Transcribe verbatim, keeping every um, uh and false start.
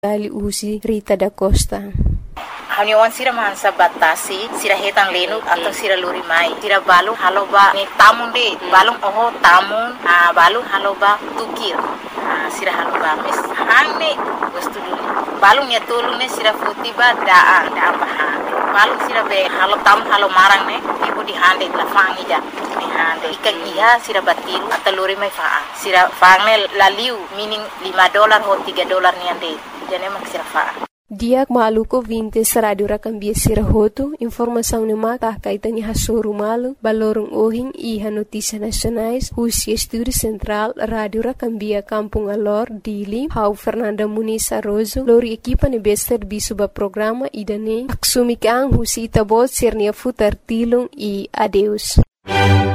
kali usi Rita da Costa. Haniwan sira mahansa batasi sira hetang lenu atau sira luri mai sira balu haloba ni tamun de balung oho tamun ah balu haloba tukir ah sira haloba mes hanne wastu dulu balung ya tolu ne sira futiba daa daa baha balung sira be halo tam halo marang ne ibu di hande la fangi ja ni hande ikan iya sira batilu atau luri mai faa sira fangne laliu meaning lima dolar ho tiga dolar ni ande jane mak sira faa. Diak maluko vintes radio rakambia sirahoto, informação ne maka kaitani hasuru malu, balorong ohing iha notícia nacionais, Husi Estúdio Central, Radio Rakambia Kampung Alor, Dili, Hau Fernanda Muniz Arrozo, lori equipa ne bester bisuba programa idane, aksumikang Husi Itabot Sernia Futar Tilong e adeus.